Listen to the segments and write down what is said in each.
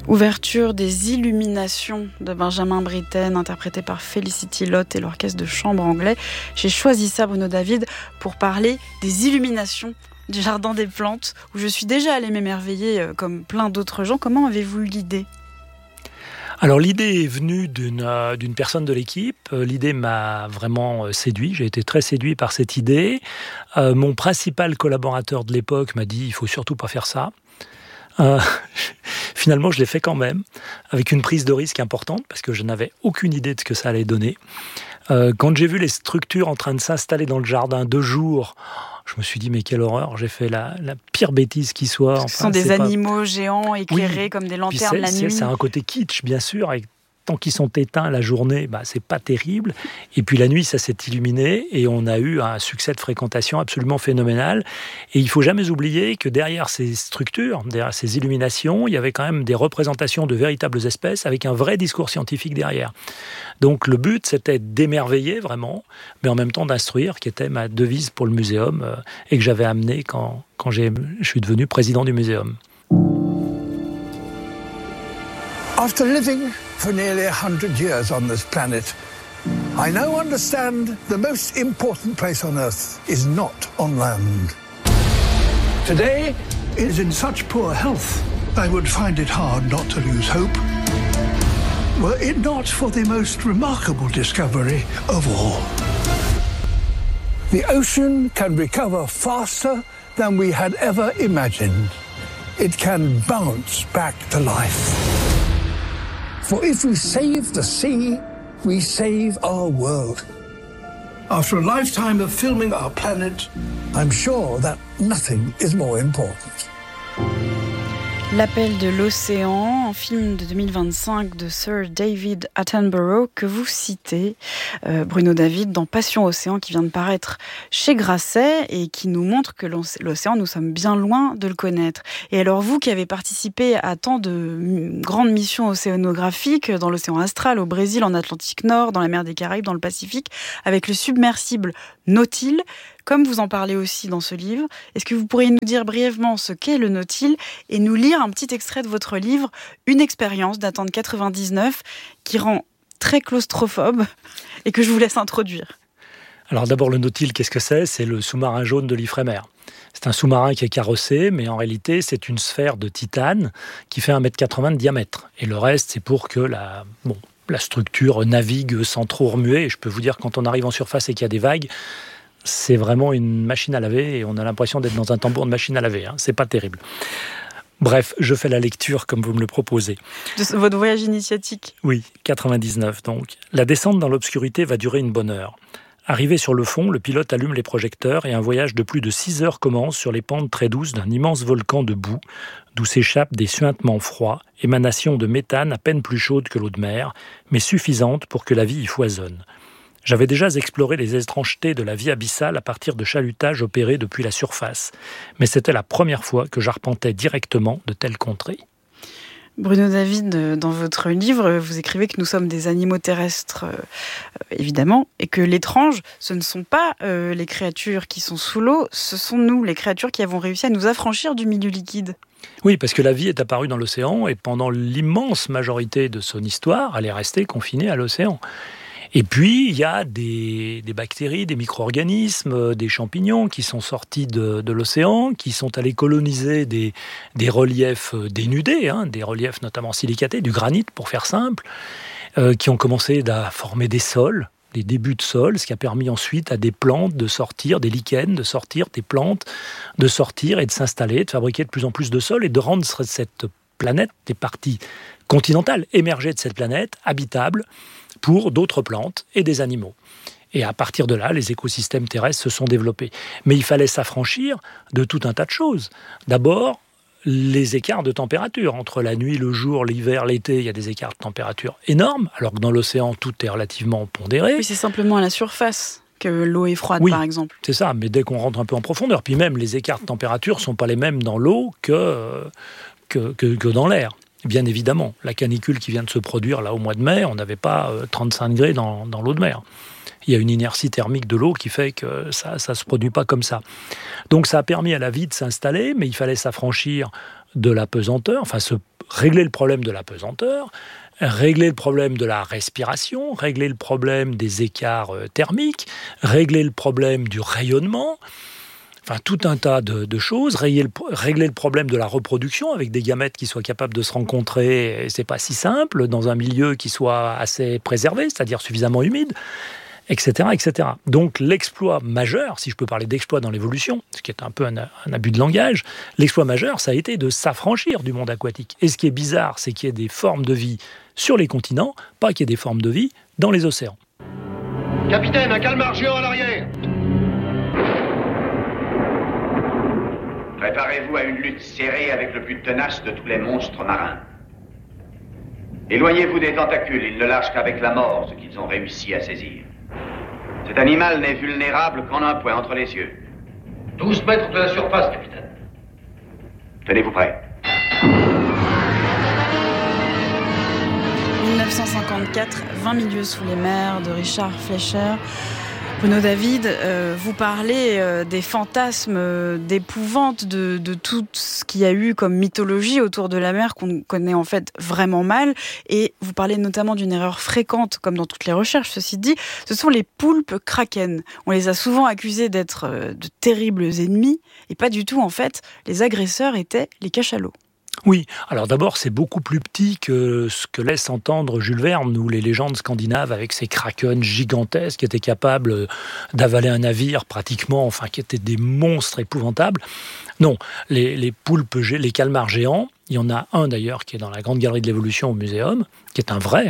Ouverture des Illuminations de Benjamin Britten, interprété par Felicity Lott et l'orchestre de chambre anglais. J'ai choisi ça, Bruno David, pour parler des illuminations du Jardin des Plantes, où je suis déjà allée m'émerveiller comme plein d'autres gens. Comment avez-vous eu l'idée ? Alors l'idée est venue d'une personne de l'équipe. L'idée m'a vraiment séduit. J'ai été très séduit par cette idée. Mon principal collaborateur de l'époque m'a dit « il faut surtout pas faire ça ». Finalement, je l'ai fait quand même, avec une prise de risque importante, parce que je n'avais aucune idée de ce que ça allait donner. Quand j'ai vu les structures en train de s'installer dans le jardin 2 jours, je me suis dit, mais quelle horreur, j'ai fait la pire bêtise qui soit. Ce sont des animaux géants éclairés comme des lanternes la nuit. C'est un côté kitsch, bien sûr, et tant qu'ils sont éteints la journée, c'est pas terrible. Et puis la nuit, ça s'est illuminé et on a eu un succès de fréquentation absolument phénoménal. Et il faut jamais oublier que derrière ces structures, derrière ces illuminations, il y avait quand même des représentations de véritables espèces avec un vrai discours scientifique derrière. Donc le but, c'était d'émerveiller vraiment, mais en même temps d'instruire, qui était ma devise pour le muséum et que j'avais amené quand je suis devenu président du muséum. After living for nearly 100 years on this planet, I now understand the most important place on Earth is not on land. Today, it is in such poor health, I would find it hard not to lose hope, were it not for the most remarkable discovery of all. The ocean can recover faster than we had ever imagined. It can bounce back to life. For if we save the sea, we save our world. After a lifetime of filming our planet, I'm sure that nothing is more important. L'appel de l'océan, un film de 2025 de Sir David Attenborough que vous citez, Bruno David, dans Passion Océan, qui vient de paraître chez Grasset et qui nous montre que l'océan, nous sommes bien loin de le connaître. Et alors vous qui avez participé à tant de grandes missions océanographiques dans l'océan astral, au Brésil, en Atlantique Nord, dans la mer des Caraïbes, dans le Pacifique, avec le submersible Nautile, comme vous en parlez aussi dans ce livre, est-ce que vous pourriez nous dire brièvement ce qu'est le Nautile et nous lire un petit extrait de votre livre, une expérience datant de 99 qui rend très claustrophobe et que je vous laisse introduire. Alors d'abord le Nautile, qu'est-ce que c'est ? C'est le sous-marin jaune de l'Ifremer. C'est un sous-marin qui est carrossé, mais en réalité c'est une sphère de titane qui fait 1,80 m de diamètre. Et le reste c'est pour que la structure navigue sans trop remuer. Et je peux vous dire, quand on arrive en surface et qu'il y a des vagues, c'est vraiment une machine à laver et on a l'impression d'être dans un tambour de machine à laver. C'est pas terrible. Bref, je fais la lecture comme vous me le proposez. De votre voyage initiatique ? Oui, 99 donc. La descente dans l'obscurité va durer une bonne heure. Arrivé sur le fond, le pilote allume les projecteurs et un voyage de plus de 6 heures commence sur les pentes très douces d'un immense volcan de boue, d'où s'échappent des suintements froids, émanations de méthane à peine plus chaudes que l'eau de mer, mais suffisantes pour que la vie y foisonne. J'avais déjà exploré les étrangetés de la vie abyssale à partir de chalutages opérés depuis la surface, mais c'était la première fois que j'arpentais directement de telles contrées. Bruno David, dans votre livre, vous écrivez que nous sommes des animaux terrestres, évidemment, et que l'étrange, ce ne sont pas les créatures qui sont sous l'eau, ce sont nous, les créatures qui avons réussi à nous affranchir du milieu liquide. Oui, parce que la vie est apparue dans l'océan, et pendant l'immense majorité de son histoire, elle est restée confinée à l'océan. Et puis, il y a des bactéries, des micro-organismes, des champignons qui sont sortis de l'océan, qui sont allés coloniser des reliefs dénudés, des reliefs notamment silicatés, du granit pour faire simple, qui ont commencé à former des sols, des débuts de sol, ce qui a permis ensuite à des plantes de sortir, des lichens de sortir, des plantes de sortir et de s'installer, de fabriquer de plus en plus de sol et de rendre cette planète, des parties continentales émergées de cette planète, habitables, pour d'autres plantes et des animaux. Et à partir de là, les écosystèmes terrestres se sont développés. Mais il fallait s'affranchir de tout un tas de choses. D'abord, les écarts de température. Entre la nuit, le jour, l'hiver, l'été, il y a des écarts de température énormes, alors que dans l'océan, tout est relativement pondéré. Oui, c'est simplement à la surface que l'eau est froide, par exemple. C'est ça, mais dès qu'on rentre un peu en profondeur, puis même les écarts de température ne sont pas les mêmes dans l'eau que dans l'air. Bien évidemment, la canicule qui vient de se produire là au mois de mai, on n'avait pas 35 degrés dans l'eau de mer. Il y a une inertie thermique de l'eau qui fait que ça ne se produit pas comme ça. Donc ça a permis à la vie de s'installer, mais il fallait s'affranchir de la pesanteur, enfin régler le problème de la pesanteur, régler le problème de la respiration, régler le problème des écarts thermiques, régler le problème du rayonnement, enfin tout un tas de choses, régler le problème de la reproduction avec des gamètes qui soient capables de se rencontrer, et c'est pas si simple, dans un milieu qui soit assez préservé, c'est-à-dire suffisamment humide, etc., etc. Donc l'exploit majeur, si je peux parler d'exploit dans l'évolution, ce qui est un peu un abus de langage, l'exploit majeur, ça a été de s'affranchir du monde aquatique. Et ce qui est bizarre, c'est qu'il y ait des formes de vie sur les continents, pas qu'il y ait des formes de vie dans les océans. Capitaine, un calmar géant à l'arrière. Préparez-vous à une lutte serrée avec le plus tenace de tous les monstres marins. Éloignez-vous des tentacules, ils ne lâchent qu'avec la mort ce qu'ils ont réussi à saisir. Cet animal n'est vulnérable qu'en un point entre les yeux. 12 mètres de la surface, capitaine. Tenez-vous prêts. 1954, 20 milieux sous les mers de Richard Fleischer. Bruno David, vous parlez des fantasmes, d'épouvante, de tout ce qu'il y a eu comme mythologie autour de la mer qu'on connaît en fait vraiment mal. Et vous parlez notamment d'une erreur fréquente, comme dans toutes les recherches, ceci dit, ce sont les poulpes kraken. On les a souvent accusés d'être de terribles ennemis, et pas du tout en fait. Les agresseurs étaient les cachalots. Oui, alors d'abord c'est beaucoup plus petit que ce que laisse entendre Jules Verne ou les légendes scandinaves avec ces krakens gigantesques qui étaient capables d'avaler un navire pratiquement, enfin qui étaient des monstres épouvantables. Non, les poulpes, les calmars géants, il y en a un d'ailleurs qui est dans la grande galerie de l'évolution au muséum, qui est un vrai,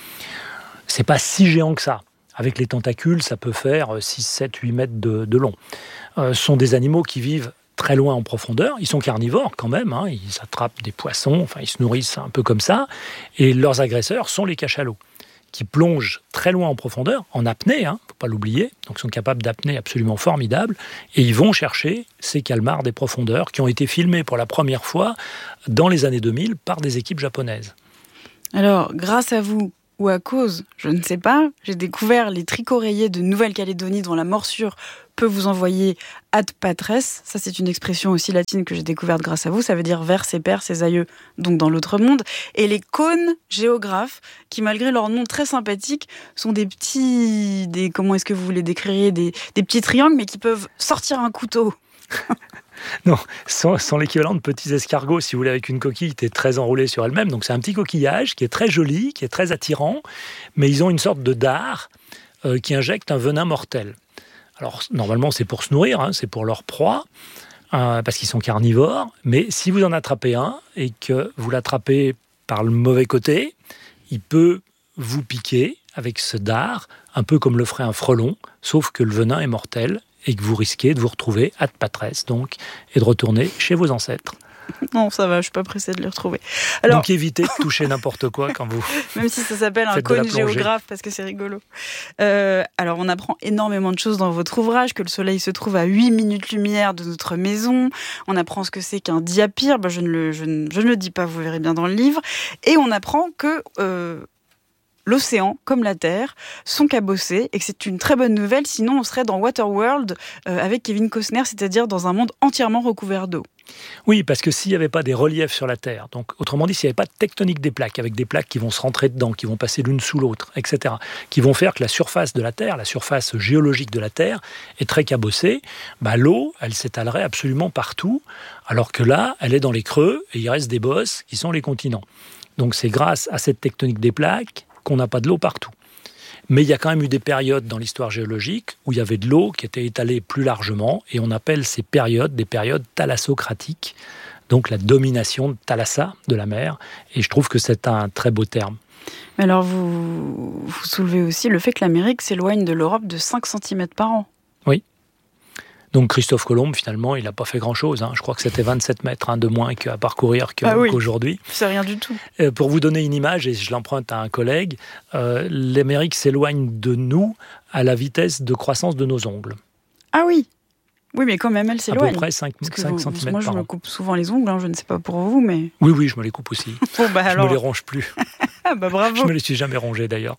c'est pas si géant que ça. Avec les tentacules, ça peut faire 6, 7, 8 mètres de long. Ce sont des animaux qui vivent très loin en profondeur, ils sont carnivores quand même, ils attrapent des poissons, enfin ils se nourrissent un peu comme ça, et leurs agresseurs sont les cachalots, qui plongent très loin en profondeur, en apnée, faut pas l'oublier, donc ils sont capables d'apnée absolument formidable, et ils vont chercher ces calmars des profondeurs qui ont été filmés pour la première fois dans les années 2000 par des équipes japonaises. Alors, grâce à vous, ou à cause, je ne sais pas, j'ai découvert les tricoréiers de Nouvelle-Calédonie dont la morsure peut vous envoyer ad patres. Ça, c'est une expression aussi latine que j'ai découverte grâce à vous. Ça veut dire vers ses pères, ses aïeux, donc dans l'autre monde. Et les cônes géographes, qui malgré leur nom très sympathique, sont des petits... comment est-ce que vous les décririez, des petits triangles, mais qui peuvent sortir un couteau. Non, sont l'équivalent de petits escargots, si vous voulez, avec une coquille qui est très enroulée sur elle-même. Donc c'est un petit coquillage qui est très joli, qui est très attirant, mais ils ont une sorte de dard qui injecte un venin mortel. Alors normalement c'est pour se nourrir, c'est pour leur proie, parce qu'ils sont carnivores, mais si vous en attrapez un et que vous l'attrapez par le mauvais côté, il peut vous piquer avec ce dard, un peu comme le ferait un frelon, sauf que le venin est mortel, et que vous risquez de vous retrouver ad patres, donc, et de retourner chez vos ancêtres. Non, ça va, je suis pas pressée de les retrouver. Alors, donc évitez de toucher n'importe quoi quand vous... Même si ça s'appelle un cône géographe, parce que c'est rigolo. Alors, on apprend énormément de choses dans votre ouvrage, que le soleil se trouve à 8 minutes-lumière de notre maison. On apprend ce que c'est qu'un diapir, je ne le dis pas, vous verrez bien dans le livre. Et on apprend que... l'océan, comme la Terre, sont cabossés et que c'est une très bonne nouvelle, sinon on serait dans Waterworld avec Kevin Costner, c'est-à-dire dans un monde entièrement recouvert d'eau. Oui, parce que s'il n'y avait pas des reliefs sur la Terre, donc autrement dit, s'il n'y avait pas de tectonique des plaques, avec des plaques qui vont se rentrer dedans, qui vont passer l'une sous l'autre, etc., qui vont faire que la surface de la Terre, la surface géologique de la Terre, est très cabossée, l'eau, elle s'étalerait absolument partout, alors que là, elle est dans les creux et il reste des bosses qui sont les continents. Donc c'est grâce à cette tectonique des plaques qu'on n'a pas de l'eau partout. Mais il y a quand même eu des périodes dans l'histoire géologique où il y avait de l'eau qui était étalée plus largement, et on appelle ces périodes des périodes thalassocratiques, donc la domination de Thalassa, de la mer, et je trouve que c'est un très beau terme. Mais alors vous soulevez aussi le fait que l'Amérique s'éloigne de l'Europe de 5 cm par an. Oui. Donc Christophe Colomb, finalement, il n'a pas fait grand-chose. Je crois que c'était 27 mètres de moins à parcourir qu'aujourd'hui. C'est rien du tout. Pour vous donner une image, et je l'emprunte à un collègue, l'Amérique s'éloigne de nous à la vitesse de croissance de nos ongles. Ah oui. Oui, mais quand même, elle s'éloigne. À peu près 5 cm par an. Moi, je me coupe souvent les ongles, je ne sais pas pour vous, mais... Oui, je me les coupe aussi. Alors... Je me les ronge plus. Bravo. Je me les suis jamais rongés, d'ailleurs. Ah bon ?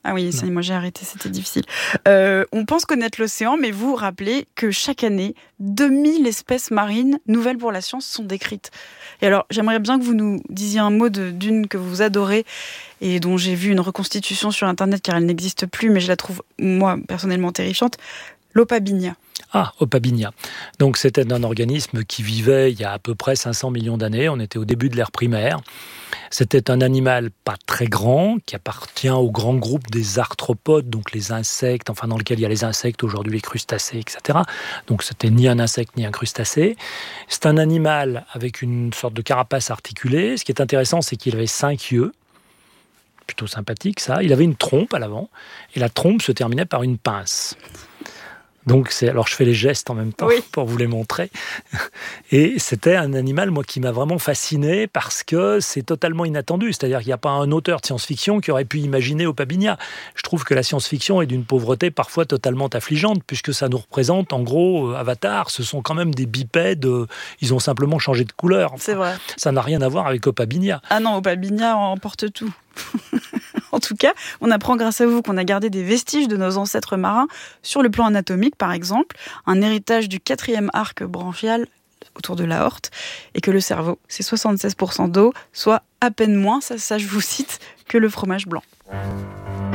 Ah oui, moi j'ai arrêté, c'était difficile. On pense connaître l'océan, mais vous rappelez que chaque année, 2000 espèces marines nouvelles pour la science sont décrites. Et alors, j'aimerais bien que vous nous disiez un mot d'une que vous adorez et dont j'ai vu une reconstitution sur Internet car elle n'existe plus, mais je la trouve, moi, personnellement terrifiante, l'Opabinia. Ah, Opabinia. Donc c'était un organisme qui vivait il y a à peu près 500 millions d'années. On était au début de l'ère primaire. C'était un animal pas très grand, qui appartient au grand groupe des arthropodes, donc les insectes, enfin dans lequel il y a les insectes aujourd'hui, les crustacés, etc. Donc c'était ni un insecte ni un crustacé. C'est un animal avec une sorte de carapace articulée. Ce qui est intéressant, c'est qu'il avait 5 yeux. Plutôt sympathique ça. Il avait une trompe à l'avant, et la trompe se terminait par une pince. Donc alors je fais les gestes en même temps pour vous les montrer. Et c'était un animal, moi, qui m'a vraiment fasciné parce que c'est totalement inattendu. C'est-à-dire qu'il n'y a pas un auteur de science-fiction qui aurait pu imaginer Opabinia. Je trouve que la science-fiction est d'une pauvreté parfois totalement affligeante puisque ça nous représente, en gros, Avatar, ce sont quand même des bipèdes, ils ont simplement changé de couleur. Enfin, c'est vrai. Ça n'a rien à voir avec Opabinia. Ah non, Opabinia emporte tout. En tout cas, on apprend grâce à vous qu'on a gardé des vestiges de nos ancêtres marins sur le plan anatomique, par exemple, un héritage du 4e arc branchial autour de l'aorte, et que le cerveau, c'est 76% d'eau, soit à peine moins, ça je vous cite, que le fromage blanc.